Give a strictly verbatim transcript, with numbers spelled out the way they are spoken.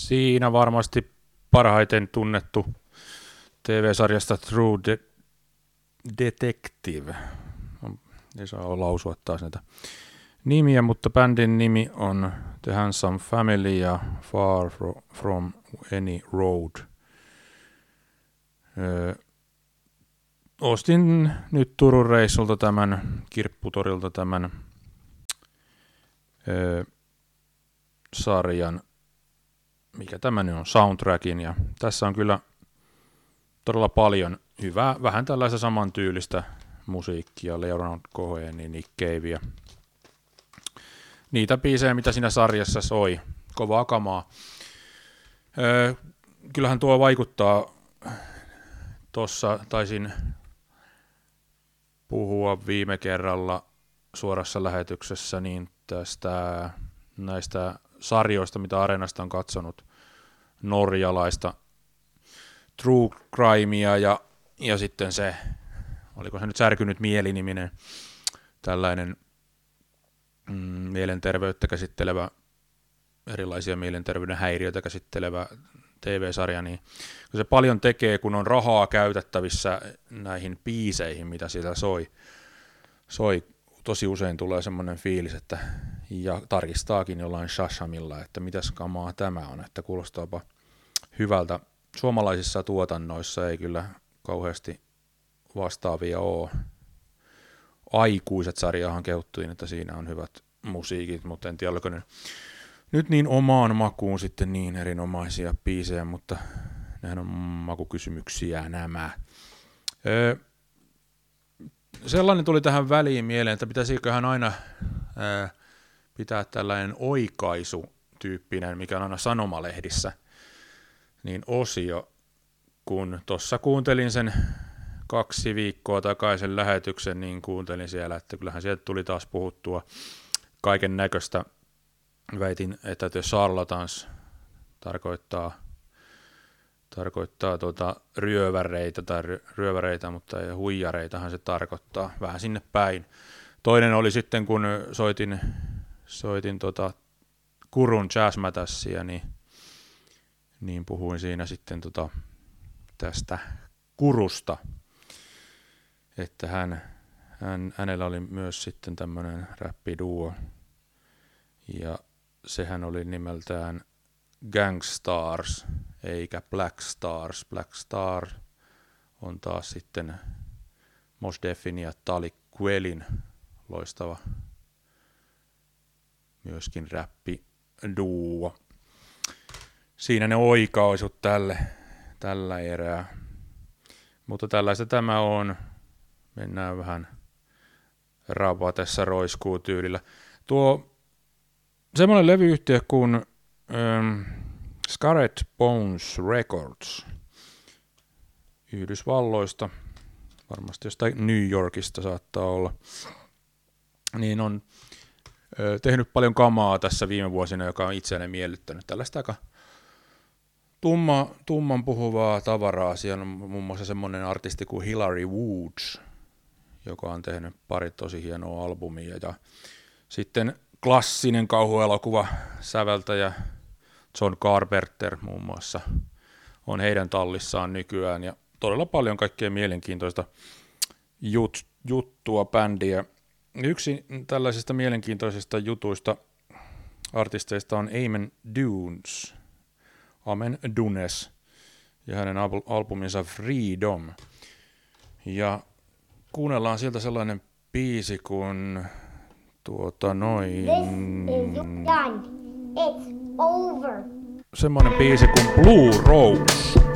Siinä varmasti parhaiten tunnettu T V-sarjasta True De- Detective. Ei saa lausua taas näitä nimiä, mutta bändin nimi on The Handsome Family ja Far From Any Road. Öö, ostin nyt Turun reissulta tämän, Kirpputorilta tämän öö, sarjan, mikä tämä nyt on, soundtrackin, ja tässä on kyllä todella paljon hyvää, vähän tällaista samantyylistä musiikkia, Leonard Cohen, Nick Cave ja niitä biisejä, mitä siinä sarjassa soi, kovaa kamaa. Öö, kyllähän tuo vaikuttaa, tuossa taisin puhua viime kerralla suorassa lähetyksessä niin tästä näistä sarjoista, mitä Areenasta on katsonut, norjalaista True Crimea ja, ja sitten se, oliko se nyt Särkynyt mieli-niminen tällainen mm, mielenterveyttä käsittelevä, erilaisia mielenterveyden häiriöitä käsittelevä T V-sarja, niin kun se paljon tekee, kun on rahaa käytettävissä näihin biiseihin, mitä siellä soi, soi tosi usein tulee semmoinen fiilis, että ja tarkistaakin jollain Shashamilla, että mitäs kamaa tämä on, että kuulostaapa hyvältä. Suomalaisissa tuotannoissa ei kyllä kauheasti vastaavia ole. Aikuiset sarjahan kehuttiin, että siinä on hyvät musiikit, mutta en tiedä, oliko ne nyt niin omaan makuun sitten niin erinomaisia biisejä, mutta nehän on makukysymyksiä nämä. Öö, sellainen tuli tähän väliin mieleen, että pitäisiköhän aina öö, pitää tällainen oikaisu-tyyppinen, mikä on aina sanomalehdissä, niin osio, kun tuossa kuuntelin sen kaksi viikkoa takaisin lähetyksen, niin kuuntelin siellä, että kyllähän sieltä tuli taas puhuttua kaiken näköistä. Väitin, että The Charlatans tarkoittaa, tarkoittaa tuota ryöväreitä tai ryöväreitä, mutta ei huijareitahan se tarkoittaa, vähän sinne päin. Toinen oli sitten, kun soitin, soitin tota Kurun jazzmätässiä, niin, niin puhuin siinä sitten tota tästä Kurusta, että hän, hän, hänellä oli myös sitten tämmöinen räppiduo, ja sehän oli nimeltään Gangstars, eikä Black Stars. Black Star on taas sitten Mos Defin ja Talib Kwelin loistava myöskin räppiduo. Siinä ne oikaisut tälle, tällä erää. Mutta tällaista tämä on. Mennään vähän rapatessa roiskuu tyylillä. Tuo semmoinen levyyhtiö kuin ähm, Scarlet Bones Records Yhdysvalloista, varmasti jostain New Yorkista saattaa olla, niin on ö, tehnyt paljon kamaa tässä viime vuosina, joka on itseäni miellyttänyt. Tällaista aika tumma, tumman puhuvaa tavaraa. Siellä on muun muassa semmoinen artisti kuin Hillary Woods, joka on tehnyt pari tosi hienoa albumia. Ja sitten klassinen kauhuelokuva säveltäjä John Carpenter muun muassa on heidän tallissaan nykyään, ja todella paljon kaikkea mielenkiintoista jut, juttua, bändiä. Yksi tällaisista mielenkiintoisista jutuista artisteista on Amen Dunes, Amen Dunes, ja hänen albuminsa Freedom. Ja kuunnellaan sieltä sellainen biisi kuin tuota noin... This is done. It's over. Semmoinen biisi kuin Blue Rose.